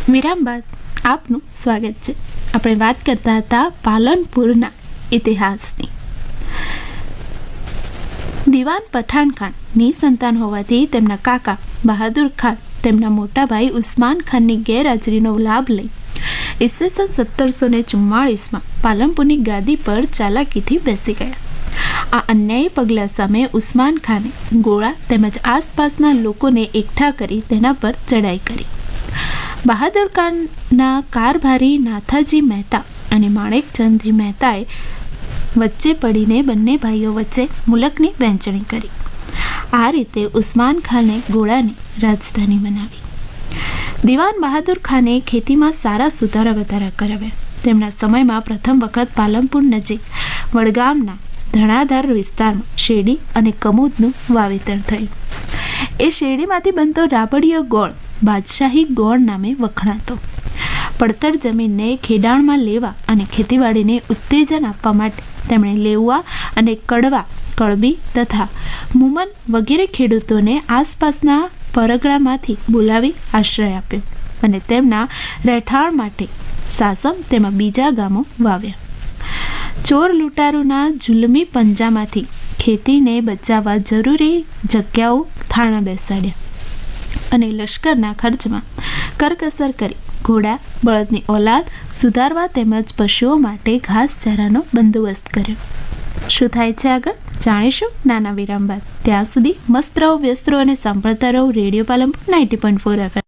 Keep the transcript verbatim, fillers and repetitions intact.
વિરામ બાદ આપનું સ્વાગત છે. આપણે વાત કરતા હતા પાલનપુરના ઇતિહાસની. દિવાન પઠાણ ખાન નિસંતાન હોવાથી તેમના કાકા બહાદુર ખાન તેમના મોટા ભાઈ ઉસ્માન ખાનની ગેરહાજરીનો લાભ લઈ ઈસવીસન સત્તરસો ને ચુમ્માળીસમાં પાલનપુરની ગાદી પર ચાલાકીથી બેસી ગયા. આ અન્યાયી પગલાં સામે ઉસ્માન ખાને ગોળા તેમજ આસપાસના લોકોને એકઠા કરી તેના પર ચડાઈ કરી. બહાદુર ખાનના કારભારી નાથાજી મહેતા અને માણેકચંદજી મહેતાએ વચ્ચે પડીને બંને ભાઈઓ વચ્ચે મુલકની વહેંચણી કરી. આ રીતે ઉસ્માન ખાને ગોળાની રાજધાની બનાવી. દિવાન બહાદુર ખાને ખેતીમાં સારા સુધારા વધારા કરાવ્યા. તેમના સમયમાં પ્રથમ વખત પાલનપુર નજીક વડગામના ધણાધાર વિસ્તારમાં શેરડી અને કમોદનું વાવેતર થયું. એ શેરડીમાંથી બનતો રાબડિયો ગોળ બાદશાહી ગોળ નામે વખણાતો. પડતર જમીનને ખેડાણમાં લેવા અને ખેતીવાડીને ઉત્તેજન આપવા માટે તેમણે લેઉવા અને કડવા કળબી તથા મુમન વગેરે ખેડૂતોને આસપાસના પરગણામાંથી બોલાવી આશ્રય આપ્યો અને તેમના રહેઠાણ માટે સાસમ તેમાં બીજા ગામો વાવ્યા. ચોર લૂંટારૂના જુલમી પંજામાંથી ખેતીને બચાવવા જરૂરી જગ્યાઓ થાણા બેસાડ્યા અને લશ્કરના ખર્ચમાં કરકસર કરી ઘોડા બળદની ઓલાદ સુધારવા તેમજ પશુઓ માટે ઘાસચારાનો બંદોબસ્ત કર્યો. શું થાય છે આગળ જાણીશું નાના વિરામ બાદ. ત્યાં સુધી મસ્ત રહો, વ્યસ્ત રહો અને સાંભળતા રહો radio Palanpur ninety point four F M.